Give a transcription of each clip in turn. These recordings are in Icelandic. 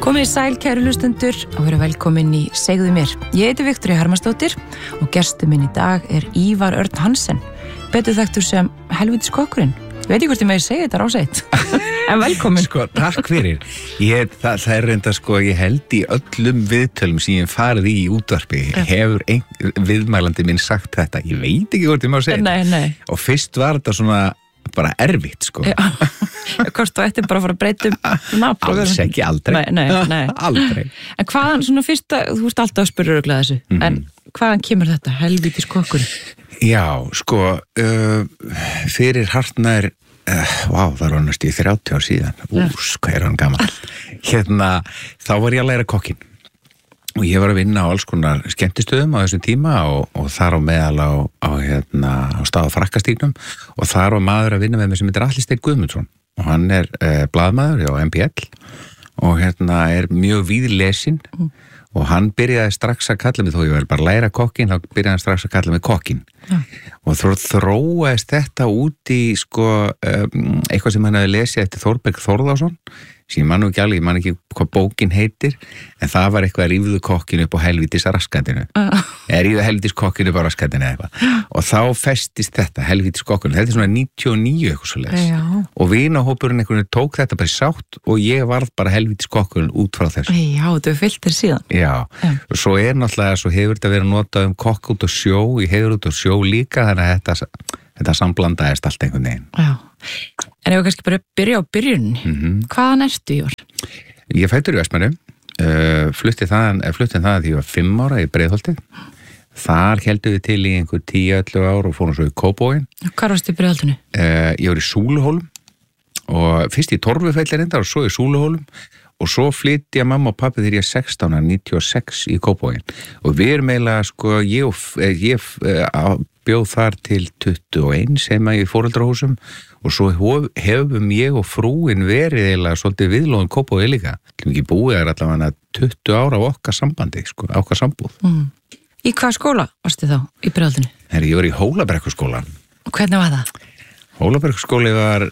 Komið sæl kæru hlustendur og verið velkomin í Segðu mér. Ég heiti Viktoría Hermannsdóttir og gestur minn í dag er Ívar Örn Hansen, betur þekktur sem helvítis kokkurinn. Ég veit ekki hvort ég megi segja þetta ráseitt. En velkomin. Sko, takk fyrir. Það er reynda ég held í öllum viðtölum sem ég farið í útvarpi hefur viðmælandi minn sagt þetta. Ég veit ekki hvort ég má segja þetta. Nei. Og fyrst var þetta svona bara erfitt, sko. Já. Hvort þú ætti bara að fara að breyta nafn. Alls ekki, aldrei. Nei. Aldrei. En hvaðan, svona fyrsta, þú veist alltaf að spyrja örugglega þessu, en hvaðan kemur þetta, helvítis kokkurinn? Já, sko, fyrir hartnær, það var næst í 30 ár síðan, hvað er hann gamall. Þá var ég að læra kokkinn. Og ég var að vinna á alls konar skemmtistöðum á þessum tíma og þar á meðal á stað á Frakkastígnum og þar var maður að vinna með mig sem heitir Atli Steinn Guðmundsson og hann er blaðmaður hjá MPL og er mjög víðlesinn og hann byrjaði strax að kalla mig, þó ég var bara að læra kokkinn, þá byrjaði hann strax að kalla mig kokkinn og þróaðist þetta út í eitthvað sem hann hefði lesið eftir Þórberg Þórðarsson sem ég man ekki hvað bókin heitir, en það var eitthvað að rífðu kokkinu upp á helvítis raskatinu. Eða rífðu helvítis kokkinu upp á raskatinu eða eitthvað. Og þá festist þetta, helvítis kokkinu. Þetta er svona 99 eitthvað svo leys. Og vinahópurinn einhvern veginn tók þetta bara í sátt og ég varð bara helvítis kokkinu út frá þessu. Já, þú fyllt þér síðan. Já. Og svo náttúrulega, svo hefur þetta verið notað kokk út á sjó, ég hefur út á sjó líka, þannig að þetta samblandaðist allt einhvern veginn. Já. En ef við kannski bara byrja á byrjunni, hvaðan ertu, Ívar? Ég fættur í Vestmannaeyjum, flutti þaðan því ég var 5 ára í Breiðholti. Þar heldum við til í einhver 10-11 ár og fórum svo í Kópavoginn. Hvar varstu í Breiðholtinu? Ég var í Súluhólum og fyrst í Torfufelli reyndar og svo í Súluhólum og svo flytti ég mamma og pappi þegar ég 96 í Kópavoginn. Og við erum eiginlega, ég bjóð þar til 21 sem að ég fóreldrahúsum og svo hefum ég og frúin verið eiginlega svolítið viðlóðum Kópavogi líka. Ekki búið allavega 20 ára á okkar sambandi, okkar sambúð. Í hvað skóla varstu þá í Breiðholtinu? Ég var í Hólabrekkuskóla. Og hvernig var það? Hólabrekkuskóli var,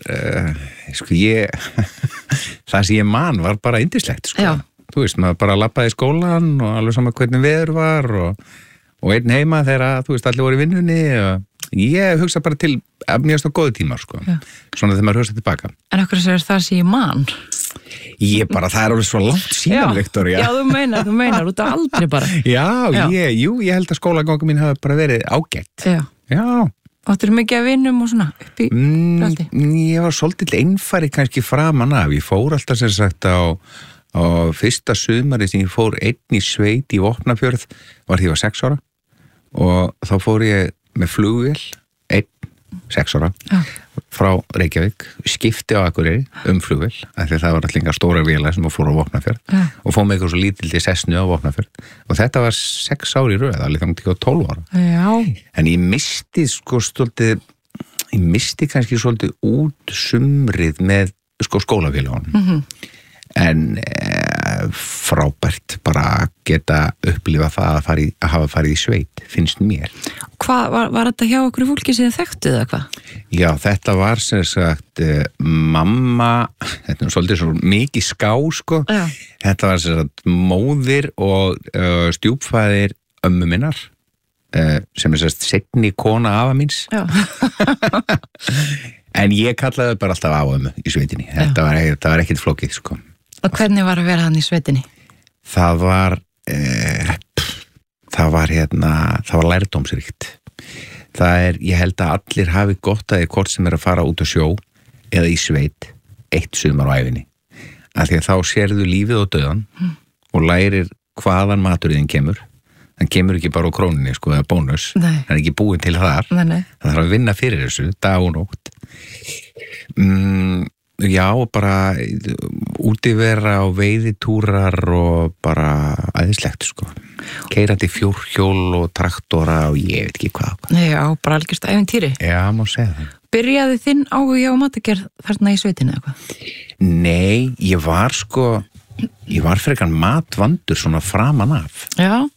það sem ég man var bara yndislegt, Já. Þú veist, maður bara labbaði í skólan og alveg sama hvernig veður var og einn heima þegar, þú veist, allir voru í vinnunni og ég hugsa bara til mjög góðu tímar, Já. Svona þegar maður hugsa tilbaka. En okkur sér það sem ég man? Það er alveg svo langt síðan, Viktoría. Já, þú meinar, út af aldrei bara. Ég held að skólaganga mín hafi bara verið ágætt. Já. Áttur mikið að vinnum og svona upp í Breiðholti? Ég var svolítið einfari kannski framan af. Ég fór alltaf sem sagt á fyrsta sumari sem ég fór einn í sveit í Vopnafjörð var því ég var 6 ára og þá fór ég með flugvél 6 ára frá Reykjavík, skipti á Akureyri flugvél, af því það var allir stóra vélar sem fór á Vopnafjörð og fór með eitthvað svo lítil til Sessnu á Vopnafjörð og þetta var 6 ár í röð, allir þannig til 12 ára. Já. En ég misti kannski svolítið út sumrið með skólafélagunum. En frábært bara að geta upplifað það að hafa farið í sveit, finnst mér. Hvað, var þetta hjá okkur fólki sem þið þekktu eða hvað? Já, þetta var sem sagt mamma, þetta er svolítið svo mikið ská, Já. Þetta var sem sagt móðir og stjúpfæðir ömmu minnar, sem er sem sagt seinni kona afa míns. Já. En ég kallaði bara alltaf á ömmu í sveitinni, þetta var ekkert flókið, Og hvernig var að vera hann í sveitinni? Það var lærdómsríkt. Ég held að allir hafi gott að hvort sem að fara út á sjó eða í sveit, 1 sumar á ævinni. Af því að þá sérðu lífið og dauðan og lærir hvaðan maturinn kemur. Hann kemur ekki bara á króninni, eða bónus. Nei. Hann er ekki búinn til þar. Nei. Það þarf að vinna fyrir þessu, dag og nótt. Já, bara útivera og veiðitúrar og bara æðislegt, Keyrandi fjórhjól og traktora og ég veit ekki hvað. Já, bara algjörst ævintýri. Já, má segja það. Byrjaði þinn áhugi á matagerð þarna í sveitinni eða hvað? Nei, ég var frekar matvandur svona framan af. Já.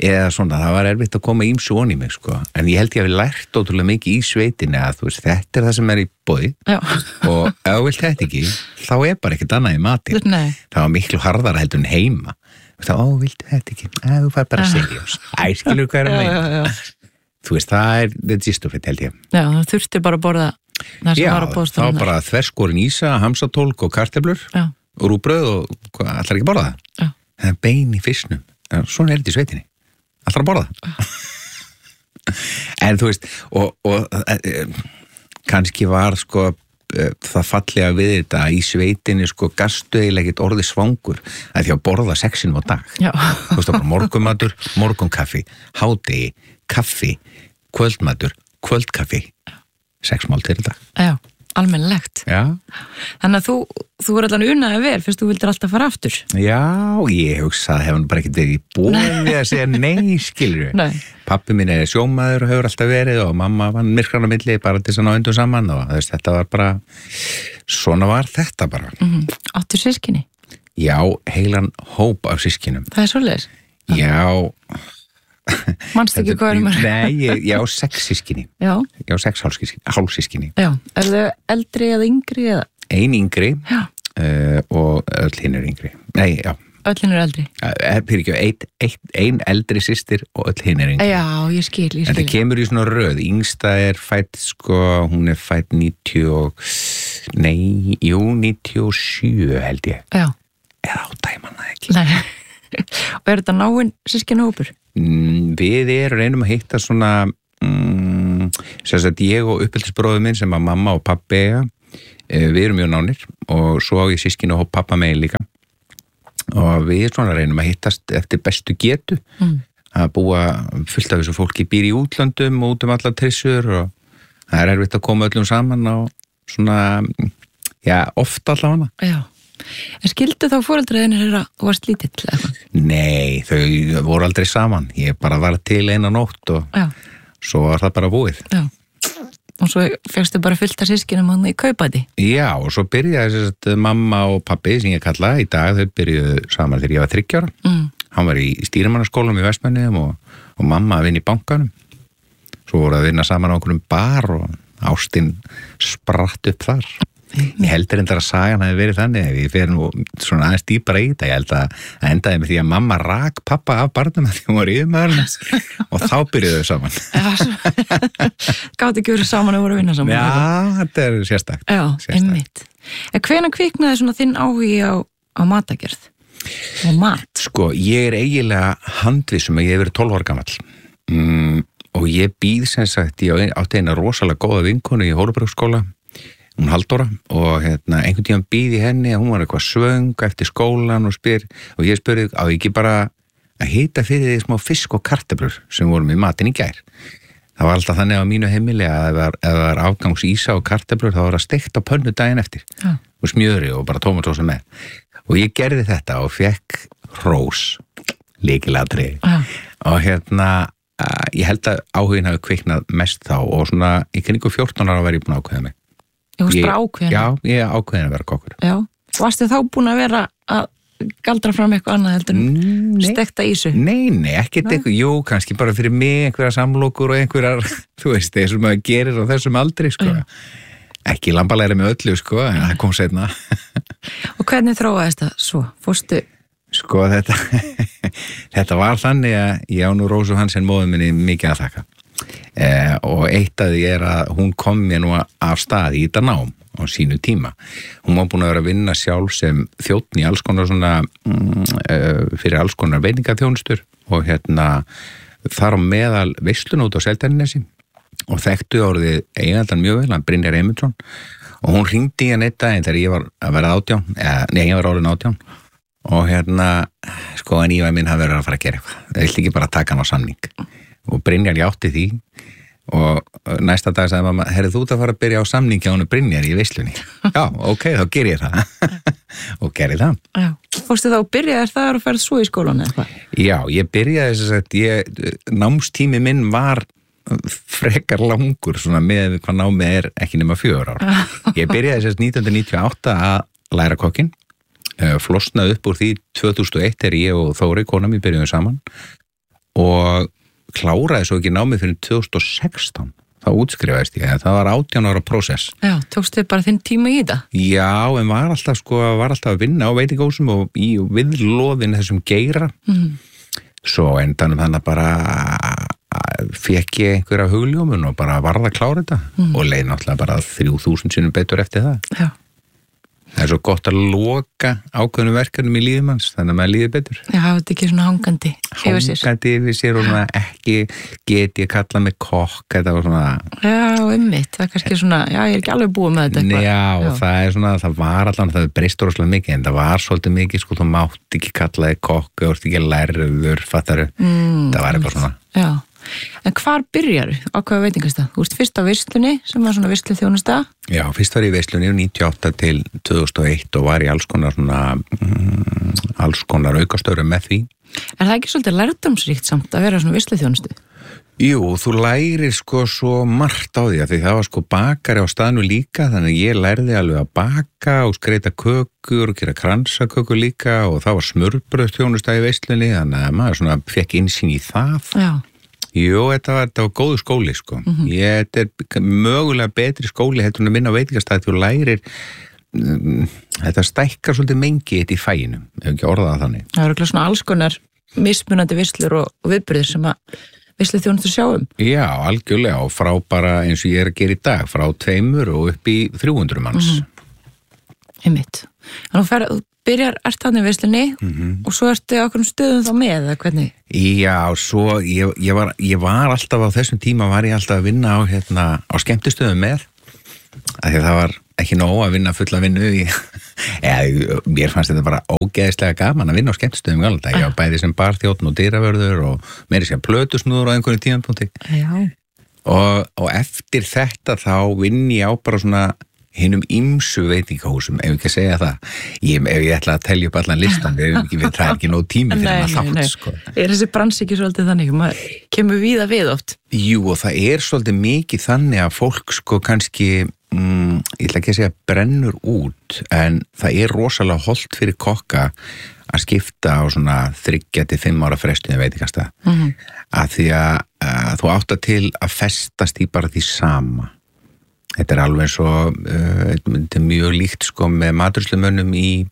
eða svona, það var erfitt að koma ýmsu onni mig, sko, en ég held ég hafi lært ótrúlega mikið í sveitinni að, þú veist, þetta er það sem í boði og ef þú vilt þetta ekki, þá bara ekkert annað í matinn. Það var miklu harðara heldur en heima. Þá, viltu þetta ekki? Þú fær bara seriós. Skilur hvað að meina? Þú veist, það the gist of it, held ég. Já, það þurfti bara að borða það sem var á boðstofunni. Já, þá bara þverskorin ísa, hamsatólk og kartöflur og rúbröð og allar ekki borða það. Já. Það er bein í fisknum. Svona þetta í sveitinni. Allar að borða það. En þú veist, og kannski var, sko, það fallega við þetta í sveitinni, sko, gastu eiginlega ekkert orðið svangur að því að borða 6 á dag. Já. Þú veist, bara morgunmatur, morgunkaffi, hádegi, kaffi, kvöldmatur, kvöldkaffi, 6 máltíðir í dag. Já, almennilegt. Já. Þannig að þú er allan unnaði vel, fyrst þú vildir alltaf fara aftur. Já, ég hugsa að hefur bara ekkert verið í búið að segja nei, skilur. Nei. Pappi minn er sjómaður og hefur alltaf verið og mamma vann myrkran á milli bara til þess að ná undan saman og þess, þetta var bara, svona var þetta bara. Áttu systkini? Já, heilan hóp af systkinum. Það er svoleiðis? Já. Manstu ekki hvað maður? Nei, ég á 6 systkini. Já. Ég á 6 hálfsystkini. Já. Er þau eldri eða yngri eða? Ein yngri og öll hinn er yngri. Nei, já. Öll hinn er eldri? Ein eldri systir og öll hinn er yngri. Já, ég skil. Þetta kemur í svona röð. Yngsta er fætt, sko, hún er fætt 97 held ég. Já. Eða á dæmanna ekki. Nei. Og er þetta náinn systkinahópur? Við reynum að hitta svona sem sagt ég og uppeldisbróður minn sem að mamma og pappi eiga, við erum mjög nánir og svo á ég systkinahóp pappa megin líka og við svona reynum að hittast eftir bestu getu að búa fullt af þessu fólki býr í útlöndum og út allar trissur og það er erfitt að koma öllum saman og svona, já, ofta allavega. Já. En skildu þá foreldræðinir að þú varst lítill eða? Nei, þau voru aldrei saman. Ég bara var til eina nótt og svo var það bara búið. Já. Og svo fegstu bara fullt af systkinum hann í Kaupæti? Já, og svo byrjaði þess að mamma og pappi sem ég kalla í dag, þau byrjuðu saman þegar ég var 30 ára. Hann var í stýrimannaskólanum í Vestmannum og mamma að vinna í bankanum. Svo voru að vinna saman á einhverjum bar og ástin spratt upp þar. Ég heldur endar að sagan hafi verið þannig ef ég fer nú svona aðeins dýpra í þetta. Ég held að endaði með því að mamma rak pappa af barnum að því hún var yfirmaðurinn og þá byrjuðu þau saman. Gátt ekki verið saman og voru að vinna saman. Já, þetta er sérstakt. Já, einmitt. En hvenær kviknaði svona þinn áhugi á matagerð? Og mat? Sko, ég eiginlega handvissum að ég hef verið 12 ára gamall. Og ég býð sem sagt, ég átti eina rosalega góða vinkonu í Hórubrugskóla. Hún Halldóra og einhvern tímann býði henni að hún var eitthvað svöng eftir skólan og ég spurði á ekki bara að hita fyrir því smá fisk og kartöflur sem vorum í matinn í gær. Það var alltaf þannig á mínu heimili að ef það var afgangs ísa og kartöflur þá var það steikt á pönnu daginn eftir og smjöri og bara tómatsósu með. Og ég gerði þetta og fekk hrós, lykilatriði og ég held að áhugin hafi kviknað mest þá og svona í kringu 14 ára var ég búin að ákveða mig. Þú varst bara ákveðin? Já, ég er ákveðin að vera kokkur. Já. Varstu þá búin að vera að galdra fram eitthvað annað heldur en stekta ísu? Nei, ekkert eitthvað. Jú, kannski bara fyrir mig einhverja samlokur og einhverjar, þú veist, þeir sem maður gerir á þessum aldri, sko. Ekki lambalæri með öllu, sko, en það kom seinna. Og hvernig þróaðist það svo? Fórstu? Sko, þetta var þannig að ég á nú Rósu Hansen móðum minni mikið að þakka. Og eitt af því er að hún kom mér nú af stað í þetta nám á sínu tíma. Hún var búin að vera að vinna sjálf sem þjónn í alls konar svona fyrir alls konar veitingaþjónustur og þar á meðal veislun út á Seltjarnarnesi og þekktu orðið eigandan mjög vel, hann Brynjar Eymundsson og hún hringdi í hann einn daginn þegar ég var að vera 18, ég var orðin 18 og sko en ég minn hafi verið að fara að gera eitthvað. Það vildi ekki bara taka hann á samning. Og Brynjar játti því og næsta dag sagði mamma, herrið þú út að fara að byrja á samningi á hann Brynjar í veislunni? Já, ok, þá ger ég það. Og gerði það. Já. Fórstu þá byrjaðir það og ferð svo í skólan eða hvað? Já, ég byrjaði þess að námstími minn var frekar langur svona með hvað námið er ekki nema 4 ár. Ég byrjaði þess að 1998 að læra kokkinn, flosnaði upp úr því 2001 þegar ég og Þóri, kona mín, byrjuðum saman. og kláraði svo ekki námið fyrir 2016. Þá útskrifaðist ég, það var 18 ára prósess. Já, tókstu bara þinn tíma í þetta? Já, en var alltaf að vinna á veitingahúsum og í viðloðin þessum geira. Svo endanum þannig bara fekk ég einhverja hugljómun og bara varð að klára þetta og leið náttúrulega bara 3000 sinnum betur eftir það. Já. Það svo gott að loka ákveðnum verkefnum í lífum hans, þannig að maður líður betur. Já, þetta ekki svona hangandi yfir sér. Hangandi yfir sér og ekki get ég kallað mig kokk, þetta var svona... Já, einmitt, það er kannski svona, já, ég er ekki alveg búið með þetta eitthvað. Já, það er svona, það var allan, það breystur óslega mikið, en það var svolítið mikið, sko, þú mátt ekki kallaði kokk, þú ert ekki lærður, fattaru, það var eitthvað svona. Já. En hvar byrjaru? Á hvaða veitingastað? Þú ert fyrst á veislunni, sem var svona veisluþjónusta? Já, fyrst var ég í veislunni 98 til 2001 og var í alls konar aukastörum með því. Er það ekki svolítið lærdómsríkt samt að vera svona veisluþjónustu? Jú, þú lærir sko svo margt á því að því það var sko bakari á staðnu líka, þannig að ég lærði alveg að baka og skreita kökur og gera kransakökur líka og það var smurbrauðsþjónusta í veislunni, þannig að maður svona fekk innsýn í það. Já. Jú, þetta var góður skóli, sko. Þetta er mögulega betri skóli heldur en að minna á veitingastað þú lærir, þetta stækkar svolítið mengi þetta í fæinum, ef ekki orðað þannig. Það eru svona alls konar mismunandi veislur og viðburðir sem að veisluþjónustu sjáum. Já, algjörlega, og frá bara eins og ég er að gera í dag, frá 2 og upp í 300 manns. Einmitt. Þannig að þú byrjar þarna í veislunni og svo ertu á okkur stöðum þá með, eða hvernig? Já, svo ég var alltaf á þessum tíma var ég alltaf að vinna á skemmtistöðum með, af því að það var ekki nóg að vinna fulla vinnu mér fannst þetta bara ógeðislega gaman að vinna á skemmtistöðum galda, ég var bæði sem barþjónn og dyravörður og meiri sem plötusnúður á einhverjum tímapunkti. Já. Og eftir þetta þá vinn ég á bara svona hinum ýmsu veitingahúsum, ef ekki að segja það. Ef ég ætla að telja upp allan listan, það er ekki nóg tími fyrir maður þátt, sko. Er þessi bransi ekki svolítið þannig? Maður kemur víða við oft. Jú, og það er svolítið mikið þannig að fólk, sko, kannski, ég ætla ekki að segja brennur út, en það er rosalega holdt fyrir kokka að skipta á svona 3-5 ára frestinu veitingastað. Að því að þú átt að til að festast í bara því sama. Þetta er alveg svo, þetta er mjög líkt sko með maturslemönnum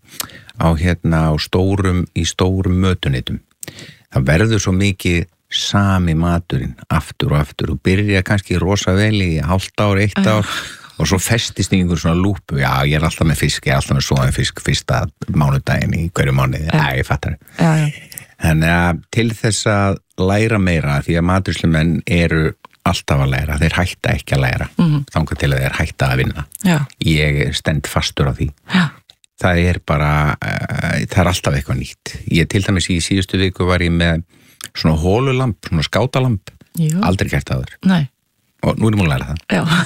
á stórum mötunitum. Það verður svo mikið sami maturinn aftur og aftur og byrja kannski rosa vel í hálft ár, 1 ár og svo festist í einhver svona lúpu. Já, ég er alltaf með fisk, ég er alltaf með svoðan fisk fyrsta mánudaginn í hverju mánuði. Ég fattar. Já. Þannig að til þess að læra meira, því að maturslemenn eru alltaf að læra, þeir hætta ekki að læra þangað til að þeir hætta að vinna. Já. Ég stend fastur á því. Já. Það er bara það er alltaf eitthvað nýtt. Ég til dæmis í síðustu viku var ég með svona hólulamp, svona skátalamp. Aldrei gert það áður. Nei. Og nú er ég múin að læra það.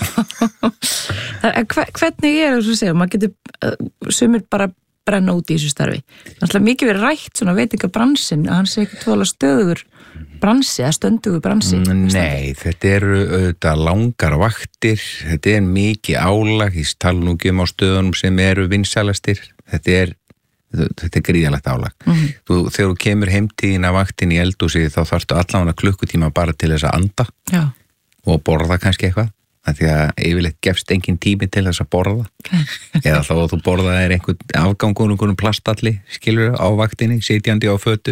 Já. Hvernig er það svo að segja? Maður getur sumir bara brenna út í þessu starfi. Það er mikið verið rætt svona veitingabransin að hann sé ekki tvolega stöðugur bransi, eða stöndugur bransi. Nei, þetta eru auðvitað langar vaktir, þetta er mikið álag, ég tala nú ekki á stöðunum sem eru vinsælastir, þetta er gríðalegt álag. Þegar þú kemur heimtíðin af vaktin í eldhúsi þá þarftu allavega klukkutíma bara til þess að anda. Já. Og borða kannski eitthvað. Því að yfirleitt gefst engin tími til þess að borða eða þá að þú borða er einhvern afgangunum plastalli, skilur á vaktinni sitjandi á fötu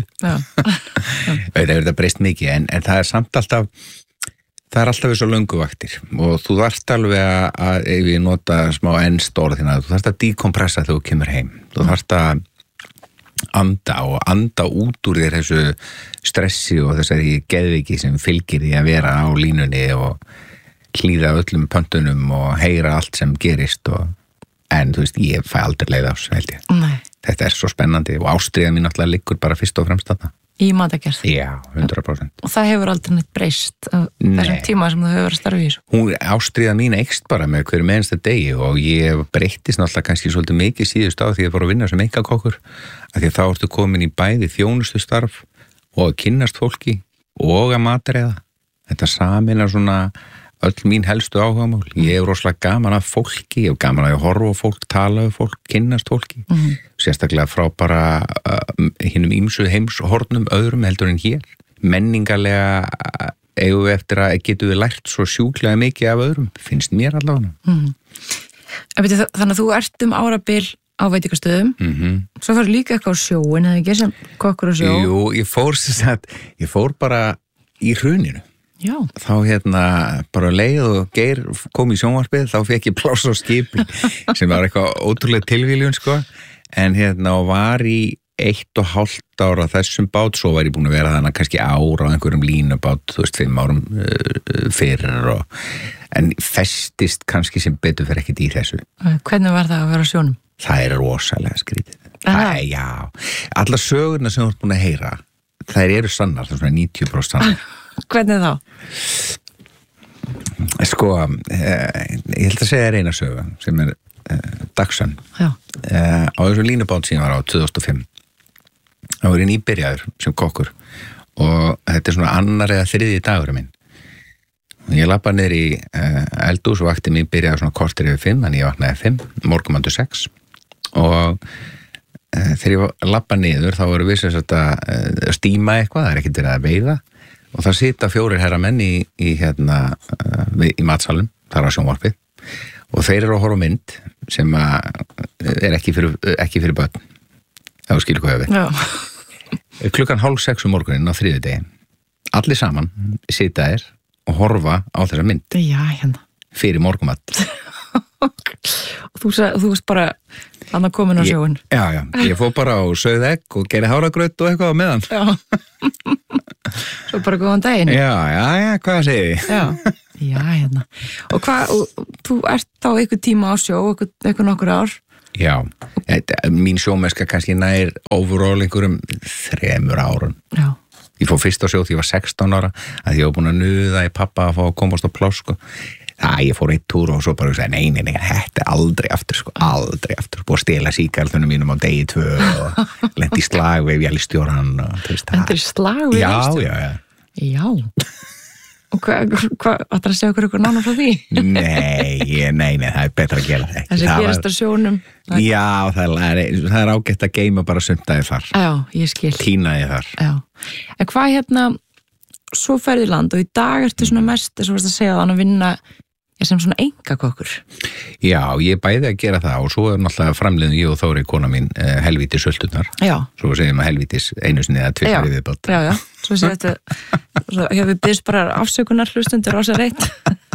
þetta breyst mikið en það er samt alltaf þessu löngu vaktir og þú þarft alveg að ef ég nota smá ennst orðina, þú þarft að dekompressa þegar þú kemur heim, þú þarft að anda út úr þér þessu stressi og þessari geðveiki sem fylgir því að vera á línunni og hlýða öllum pöntunum og heyra allt sem gerist en þú veist, ég fæ aldrei leið ás, held ég. Nei. Þetta er svo spennandi og ástríða mín náttúrulega liggur bara fyrst og fremst þarna. Í matagerð? Já, 100%. Og það hefur aldrei neitt breyst á þessum tíma sem þú hefur verið að starfa í þessu? Ástríða mín eykst bara með hverju einasta degi og ég breyttist náttúrulega kannski svolítið mikið síðust á því ég fór að vinna sem einkakokkur af því að þá ertu komin í bæði þjónustustarf og að kynnast fólki og að matreiða. Þetta sameinar svona öll mín helstu áhugamál. Ég hef rosalega gaman af fólki, ég hef gaman að horfa á fólk, tala um fólk, kynnast fólki. Sérstaklega frá bara hinum ýmsu heimshornum öðrum heldur en hér. menningarlega eigum við eftir að getum við lært svo sjúklega mikið af öðrum, finnst mér allavega. Þannig að þú ert árabil á veitingastöðum, svo fara líka eitthvað á sjóin, eða ekki sem kokkur á sjó? Jú, ég fór bara í hruninu. Já. Þá bara leið og Geir kom í sjónvarpið, þá fekk ég pláss á skipi sem var eitthvað ótrúlega tilviljun sko, en og var í 1,5 ára þessum bát, svo var ég búin að vera þannig kannski ára á einhverjum línubát, 5 árum fyrir en festist kannski sem betur fyrir ekkert í þessu. Hvernig var það að vera á sjónum? Það rosalega skrítið. Já, allar sögurnar sem þú ert búin að heyra, þær eru sannar, það svona 90% sannar. Hvernig þá? Sko, ég held að segja þér eina sögu sem Dagsön. Já. Á þessu línubát sem var á 2005. Það var ég nýbyrjaður sem kokkur og þetta svona annar eða þriðji dagur minn. Ég labba niður í eldhús og vakti mig byrjaði svona korter yfir 5, en ég vaknaði 5, morgumandu 6 og þegar ég labba niður þá voru við sem sagt að stíma eitthvað, það ekkert verið að veiða og það sita 4 herramenn í matsalum, þar á sjónvarpið og þeir eru að horfa á mynd sem ekki fyrir börn, þá skilur hvað við. Já. Klukkan 5:30 morguninn á þriðjudegi, allir saman sita þeir og horfa á þessa mynd. Já, fyrir morgumat. Og þú veist bara hann að komin á sjóin. Já, ég fór bara á sauð egg og gerði háragraut og eitthvað á meðan. Já. Svo bara góðan daginn. Já, hvað segir þið? Já, Og þú ert þá einhver tíma á sjó, einhver nokkur ár? Já, mín sjómennska kannski nær overall einhverjum 3 árum. Já. Ég fór fyrst á sjó því ég var 16 ára, að ég var búin að nuða í pappa að fá að komast á pláss, sko. Ég fór 1 túr og svo bara sagði, nei, þetta aldrei aftur, sko, aldrei aftur. Búið að stela síkarlunum mínum á degi 2 og lenti í slag við vélstjóran. Lenti í slag við vélstjóran? Já. Og hvað ætlar að segja okkur nánar frá því? Nei, það betra að gera það ekki. Þessi gerist á sjónum? Já, það ágætt að geima bara sundaði þar. Já, ég skil. Tínaði þar. Já. En hvað svo ferði land og í dag ertu svona mest, þess að segja þannig að vinna sem svona engakokkur. Já, ég bæði að gera það og svo náttúrulega framleiðum ég og Þóri, kona mín, helvítis sulturnar. Já. Svo segjum að helvítis einu sinni eða 2 fyrir viðbót. Já. Svo segjum þetta, við byrst bara afsökunar hlustundur á sér reitt.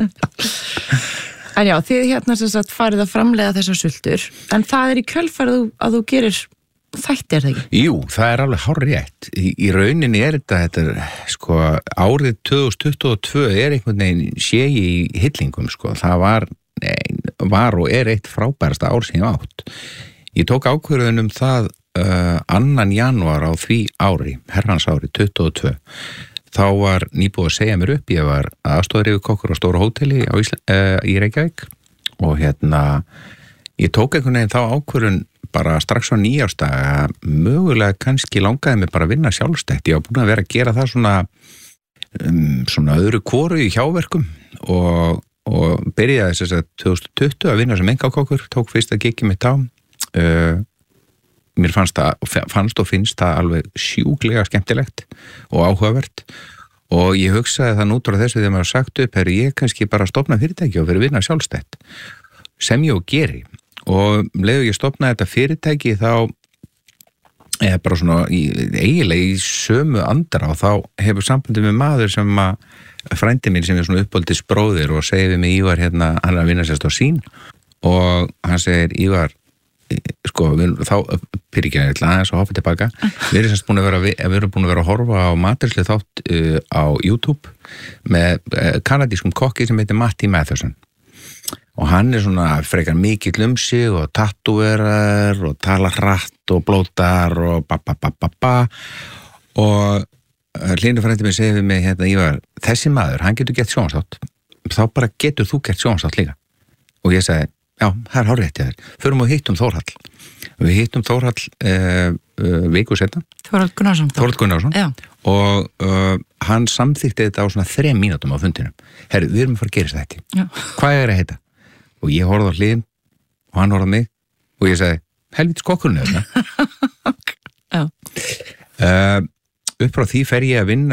En já, þið sem sagt farið að framleiða þessar sultur, en það í kjölfarið að þú gerir þætti, það ekki? Jú, það alveg hárrétt. Í rauninni þetta sko, árið 2022 einhvern veginn sé í hillingum, sko. Það var og eitt frábærasta ár sem ég átt. Ég tók ákvörðun það 2. janúar á því ári, herrans ári 22. Þá var nýbúið að segja mér upp, ég var aðstoðaryfirkokkur á stóra hóteli í Reykjavík og ég tók einhvern veginn þá ákvörðun bara strax á nýjársdaga, mögulega kannski langaði mig bara að vinna sjálfstætt. Ég var búin að vera að gera það svona öðru hvoru í hjáverkum og byrjaði þess að 2020 að vinna sem engakokkur, tók fyrsta gigið mitt á. Mér fannst og finnst það alveg sjúklega skemmtilegt og áhugavert og ég hugsaði það út frá þessu þegar maður sagt upp, ég kannski bara stofna fyrirtæki og fyrir að vinna sjálfstætt sem ég og geri. Og leiðu ég stofnaði þetta fyrirtæki þá bara svona eiginlega í sömu andra og þá hefur sambandið með maður sem frændi mín sem svona uppáldis bróðir og segir við mig Ívar hann að vinna sérst á sín og hann segir Ívar, sko, þá pyrirkina aðeins og hoppa tilbaka. Við erum búin að vera að horfa á maturslu þátt á YouTube með kanadískum kokki sem heitir Matti Matheson. Og hann svona frekar mikill sig og tattúerar og talar hratt og blótar og og Hlynur frændi mig segir við mig Ívar, þessi maður, hann getur gert sjónvarpsþátt, þá bara getur þú gert sjónvarpsþátt líka. Og ég segi, já, það hárrétt hjá þér. Förum og hittum Þórhall. Við hittum Þórhall viku seinna. Þórhall Gunnarsson. Já. Og hann samþykti þetta á svona 3 mínútum á fundinum. Herru, við erum að fara að gera þetta. Já. Hvað að heita? Og ég horfði á Hlyn og hann horfði á mig og ég segi, helvítis kokkurinn þetta. Já. upp frá því fer ég að vinna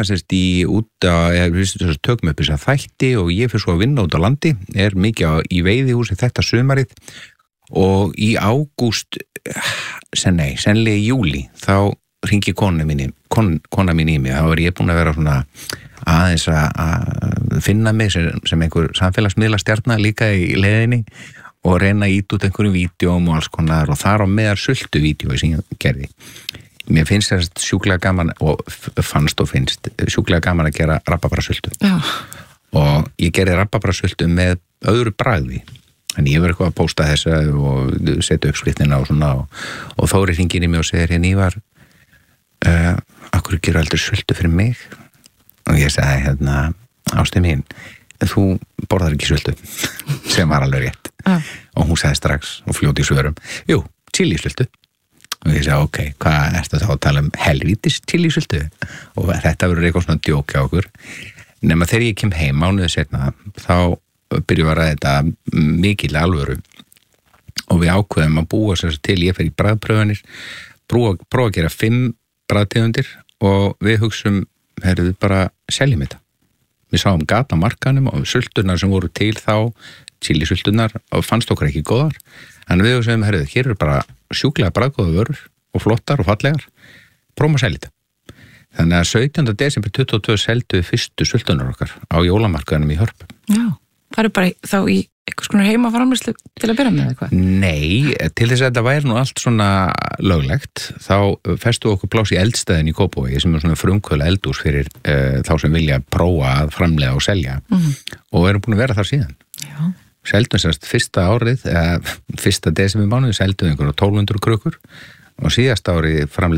tökum upp þess að þætti og ég fyrir svo að vinna út á landi, mikið í veiðihúsi þetta sumarið og í ágúst, sennilega í júli, þá hringi kona mín í mig, þá ég búin að vera svona aðeins að finna mig sem einhver samfélagsmiðlastjarna líka í leiðinni og reyna að ýta út einhverjum vídeóm og alls konar og þar á meðal sultuvídeói sem ég gerði. Mér finnst þess sjúklega gaman og finnst sjúklega gaman að gera rabarbrasultu. Já. Og ég gerði rabarbrasultu með öðru bragði. En ég verið eitthvað að pósta þessa og setja upp skriftina og svona og Þóri hringir í mig og segir Ívar, akkur gerur aldrei sultu fyrir mig? Og ég sagði, ástu mín, þú borðar ekki sultu, sem var alveg rétt. Og hún sagði strax og fljóti í svörum, jú, chilisultu. Og ég sagði, ok, hvað ertu þá að tala helvítis chilisultu? Og þetta verður eitthvað svona djók hjá okkur. Nema þegar ég kem heim mánuði setna, þá byrjum að ræða þetta mikil alvöru. Og við ákveðum að búa sér til, ég fer í bragðpröfunir, prófa að gera 5 bragðtegundir og við hugsum, við bara seljum þetta. Við sáum gat á markanum og sulturnar sem voru til þá, chilisulturnar, og fannst okkur ekki góðar. En við sem hér bara sjúklega bragðgóða vörur og flottar og fallegar, prófum að selja þetta. Þannig að 17. desember 2022 seldu við fyrstu sultunar okkar á jólamarkaðinum í Hörpu. Já, það bara þá í eitthvað svona heimaframleiðslu til að byrja með eitthvað? Nei, til þess að þetta væri nú allt svona löglegt, þá festu okkur pláss í eldstæðin í Kópavogi sem svona frumkvöla eldhús fyrir þá sem vilja prófa að framleiða og selja og erum búin að vera þar síðan. Já. Seldum sérst fyrsta árið, 1. desember mánuði seldum einhverjum 1200 krukkur og síðasta árið framleiðum